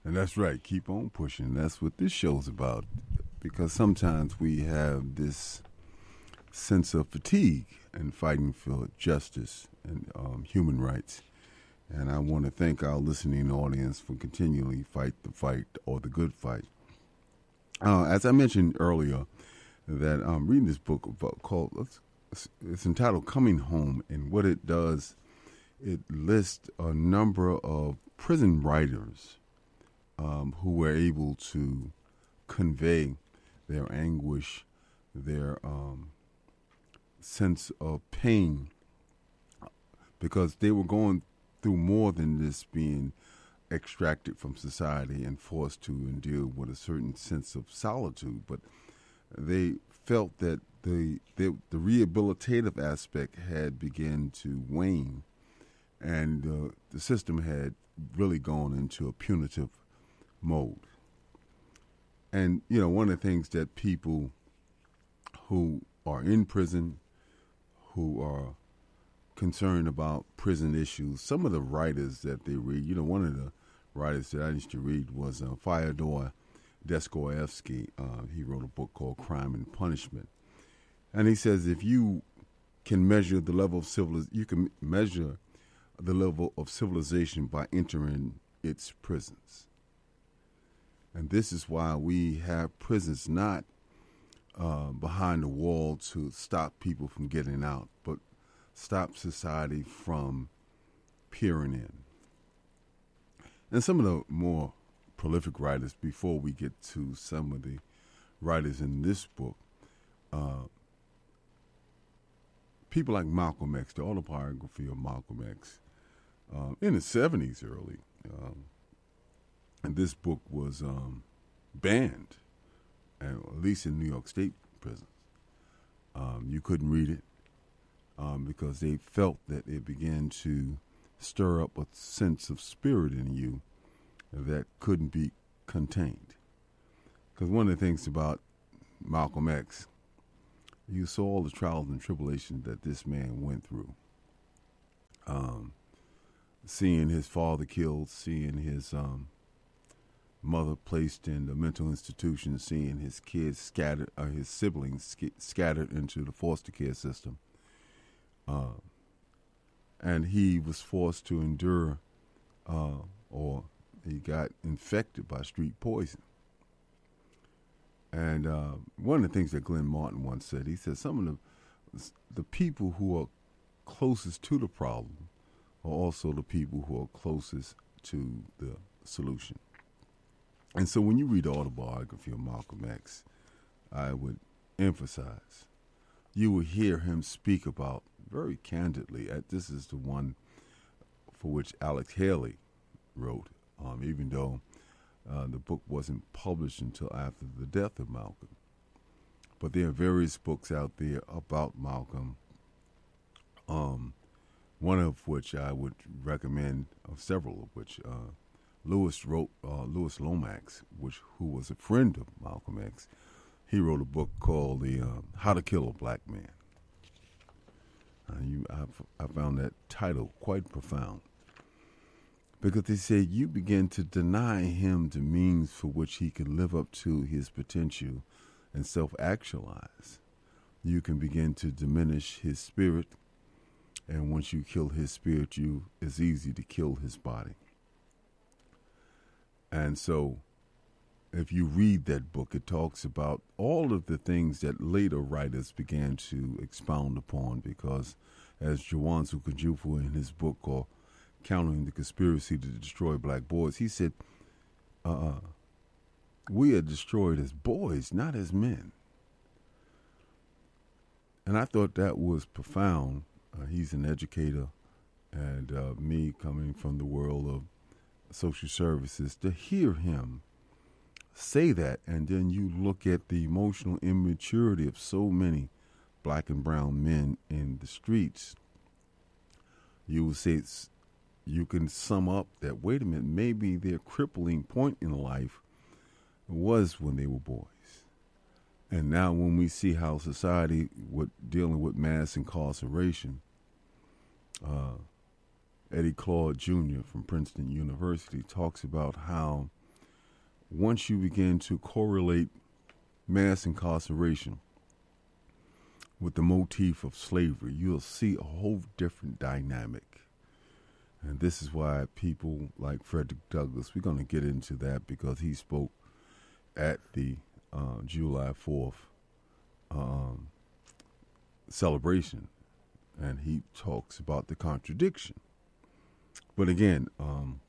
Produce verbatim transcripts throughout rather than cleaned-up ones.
And that's right. Keep on pushing. That's what this show's about. Because sometimes we have this sense of fatigue in fighting for justice and um, human rights. And I want to thank our listening audience for continually fight the fight or the good fight. Uh, as I mentioned earlier, that I'm reading this book about, called, it's, it's entitled Coming Home, and what it does, it lists a number of prison writers um, who were able to convey their anguish, their um, sense of pain, because they were going through more than this being extracted from society and forced to endure with a certain sense of solitude, but they felt that the the, the rehabilitative aspect had begun to wane, and uh, the system had really gone into a punitive mode. And, you know, one of the things that people who are in prison, who are concerned about prison issues, some of the writers that they read, you know, one of the writers that I used to read was uh, Fyodor Dostoevsky. Uh, he wrote a book called Crime and Punishment. And he says if you can measure the level of civilization, you can measure the level of civilization by entering its prisons. And this is why we have prisons not uh, behind the wall to stop people from getting out, but stop society from peering in. And some of the more prolific writers, before we get to some of the writers in this book, uh, people like Malcolm X, the autobiography of Malcolm X, uh, in the seventies early, um, and this book was um, banned, and at least in New York State prisons. Um, you couldn't read it um, because they felt that it began to stir up a sense of spirit in you that couldn't be contained. Because one of the things about Malcolm X, you saw all the trials and tribulations that this man went through. Um, seeing his father killed, seeing his um, mother placed in the mental institution, seeing his kids scattered, or his siblings sc- scattered into the foster care system. Uh, and he was forced to endure, uh, or he got infected by street poison. And uh, one of the things that Glenn Martin once said, he said some of the the people who are closest to the problem are also the people who are closest to the solution. And so when you read the autobiography of Malcolm X, I would emphasize, you will hear him speak about very candidly, uh, this is the one for which Alex Haley wrote, um, even though uh, the book wasn't published until after the death of Malcolm. But there are various books out there about Malcolm, um, one of which I would recommend, uh, several of which, uh, Lewis wrote, uh, Lewis Lomax, which who was a friend of Malcolm X. He wrote a book called the uh, How to Kill a Black Man. Uh, you, I, I found that title quite profound, because they said you begin to deny him the means for which he can live up to his potential and self-actualize. You can begin to diminish his spirit, and once you kill his spirit, you it's easy to kill his body. And so if you read that book, it talks about all of the things that later writers began to expound upon, because as Jawan Sukajufu in his book called Countering the Conspiracy to Destroy Black Boys, he said, uh, we are destroyed as boys, not as men. And I thought that was profound. Uh, he's an educator, and uh, me coming from the world of social services, to hear him say that, and then you look at the emotional immaturity of so many black and brown men in the streets, you will say it's, you can sum up that, wait a minute, maybe their crippling point in life was when they were boys. And now when we see how society, with dealing with mass incarceration, uh, Eddie Claude Junior from Princeton University talks about how once you begin to correlate mass incarceration with the motif of slavery, you'll see a whole different dynamic. And this is why people like Frederick Douglass, we're going to get into that because he spoke at the uh, July fourth um, celebration, and he talks about the contradiction. But again, um,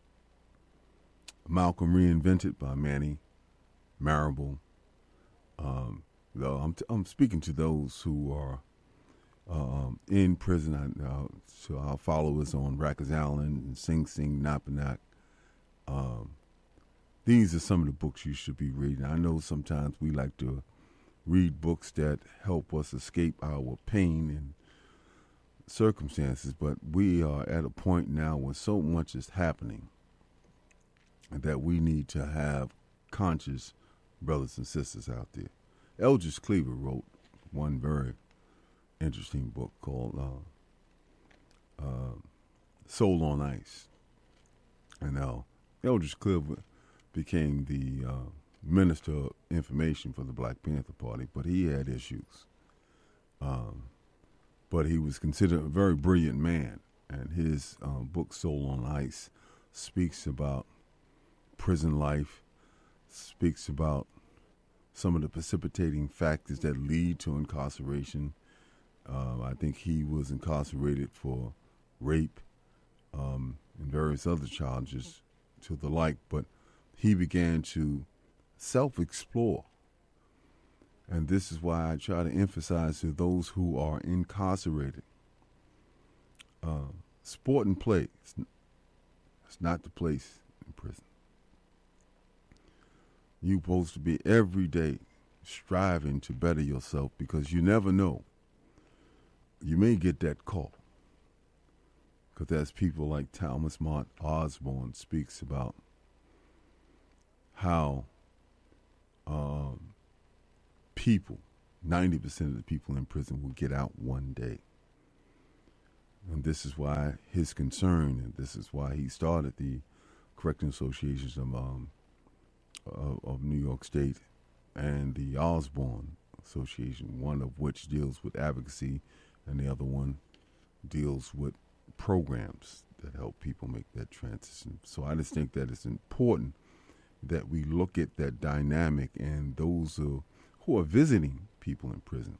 Malcolm Reinvented by Manny Marable. Um, though I'm, t- I'm speaking to those who are um, in prison. I, uh, to our followers on Rikers Island and Sing Sing, Nappanak. Um, these are some of the books you should be reading. I know sometimes we like to read books that help us escape our pain and circumstances, but we are at a point now when so much is happening that we need to have conscious brothers and sisters out there. Eldridge Cleaver wrote one very interesting book called uh, uh, Soul on Ice. And now Eldridge Cleaver became the uh, Minister of Information for the Black Panther Party, but he had issues. Um, but he was considered a very brilliant man, and his um, book Soul on Ice speaks about prison life, speaks about some of the precipitating factors that lead to incarceration. Uh, I think he was incarcerated for rape um, and various other charges to the like, but he began to self-explore. And this is why I try to emphasize to those who are incarcerated, uh, sport and play, it's, n- it's not the place in prison. You're supposed to be every day striving to better yourself because you never know. You may get that call. Because as people like Thomas Mott Osborne speaks about how um, people, ninety percent of the people in prison will get out one day. And this is why his concern, and this is why he started the Correctional Associations of, um, of, of New York State and the Osborne Association, one of which deals with advocacy and the other one deals with programs that help people make that transition. So I just think that it's important that we look at that dynamic and those who, who are visiting people in prison.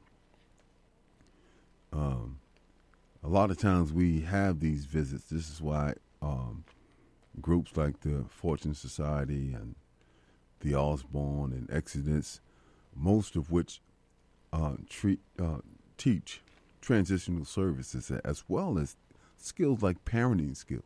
Um, a lot of times we have these visits. This is why um, groups like the Fortune Society and the Osborne and Exodus, most of which uh, treat, uh, teach transitional services as well as skills like parenting skills.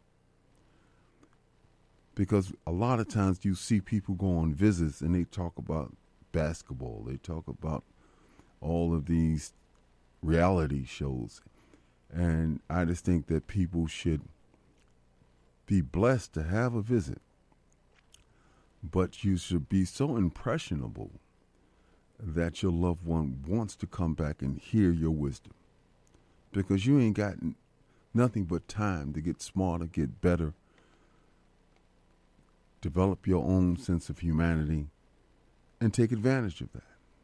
Because a lot of times you see people go on visits and they talk about basketball, they talk about all of these reality shows. And I just think that people should be blessed to have a visit, but you should be so impressionable that your loved one wants to come back and hear your wisdom, because you ain't got nothing but time to get smarter, get better, develop your own sense of humanity, and take advantage of that.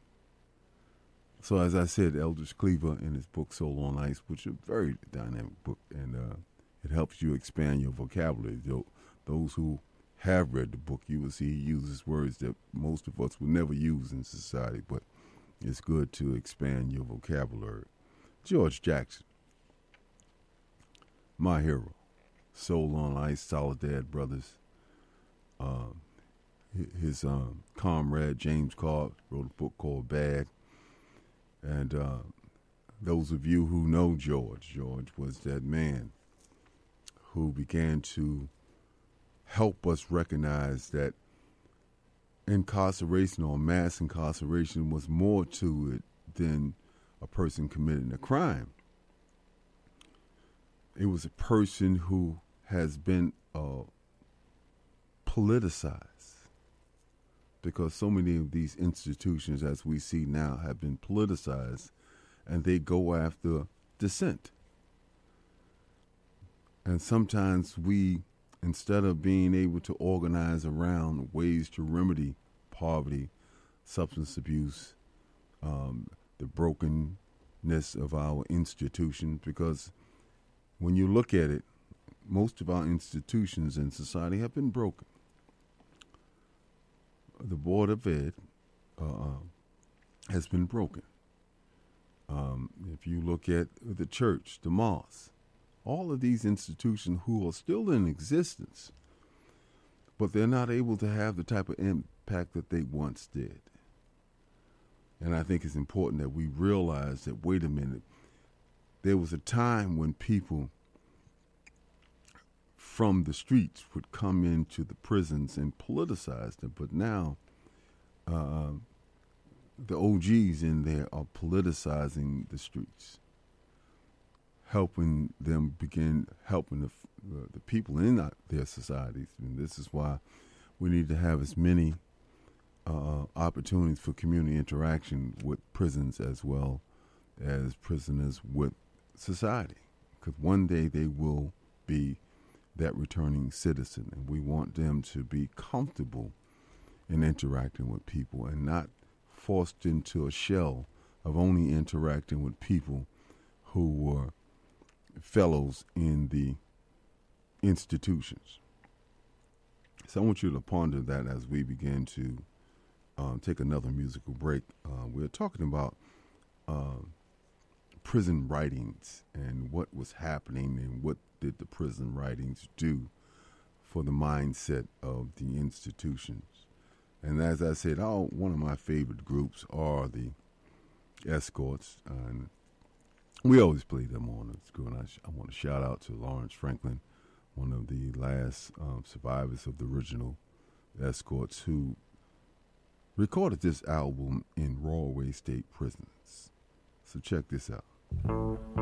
So as I said, Eldridge Cleaver in his book Soul on Ice, which is a very dynamic book, and uh, it helps you expand your vocabulary. Those who have read the book, you will see he uses words that most of us would never use in society, but it's good to expand your vocabulary. George Jackson, my hero. Soul on Ice, Soledad Brothers. Um, his um, comrade James Carr wrote a book called Bad. And uh, those of you who know George, George was that man who began to help us recognize that incarceration or mass incarceration was more to it than a person committing a crime. It was a person who has been uh, politicized, because so many of these institutions, as we see now, have been politicized, and they go after dissent. And sometimes we instead of being able to organize around ways to remedy poverty, substance abuse, um, the brokenness of our institutions, because when you look at it, most of our institutions in society have been broken. The Board of Ed uh, has been broken. Um, if you look at the church, the mosque, all of these institutions who are still in existence, but they're not able to have the type of impact that they once did. And I think it's important that we realize that, wait a minute, there was a time when people from the streets would come into the prisons and politicize them, but now uh, the O Gs in there are politicizing the streets, helping them begin helping the, uh, the people in our, their societies. And this is why we need to have as many uh, opportunities for community interaction with prisons as well as prisoners with society, because one day they will be that returning citizen, and we want them to be comfortable in interacting with people and not forced into a shell of only interacting with people who were fellows in the institutions. So I want you to ponder that as we begin to um, take another musical break. Uh, we're talking about uh, prison writings and what was happening and what did the prison writings do for the mindset of the institutions. And as I said, all, one of my favorite groups are the Escorts, and we always play them on the school. And I, sh- I want to shout out to Lawrence Franklin, one of the last um, survivors of the original Escorts, who recorded this album in Royal State Prisons. So check this out.